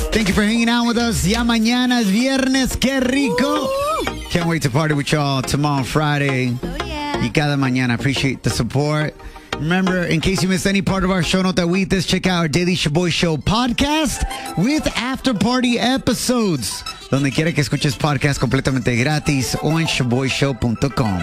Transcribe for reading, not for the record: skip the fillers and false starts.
Thank you for hanging out with us. Ya mañana es viernes. Qué rico. Can't wait to party with y'all tomorrow, Friday. Oh, yeah. Y cada mañana. Appreciate the support. Remember, in case you missed any part of our show, no te agüites, check out our Daily Shaboy Show podcast with after party episodes. Donde quiera que escuches podcast completamente gratis o en shaboyshow.com.